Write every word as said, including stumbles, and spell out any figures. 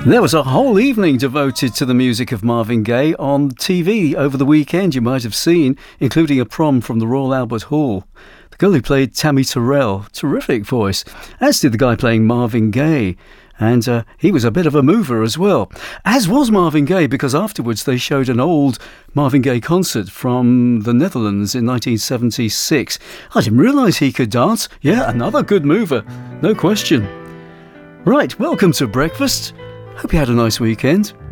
There was a whole evening devoted to the music of Marvin Gaye on T V over the weekend, you might have seen, including a prom from the Royal Albert Hall. The girl who played Tammy Terrell, terrific voice, as did the guy playing Marvin Gaye. And uh, he was a bit of a mover as well, as was Marvin Gaye, because afterwards they showed an old Marvin Gaye concert from the Netherlands in nineteen seventy-six. I didn't realise he could dance. Yeah, another good mover, no question. Right, welcome to breakfast. Hope you had a nice weekend.